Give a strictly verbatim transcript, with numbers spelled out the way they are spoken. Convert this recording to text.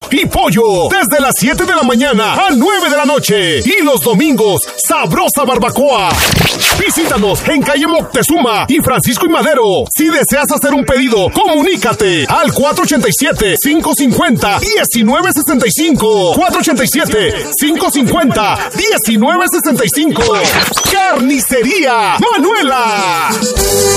y pollo desde las siete de la mañana a nueve de la noche. Y los domingos, sabrosa barbacoa. Visítanos en calle Moctezuma y Francisco y Madero. Si deseas hacer un pedido, comunícate al cuatro ocho siete, cinco cinco cero, uno nueve seis cinco. cuatro ocho siete, cinco cinco cero, uno nueve seis cinco. Carnicería Manuela.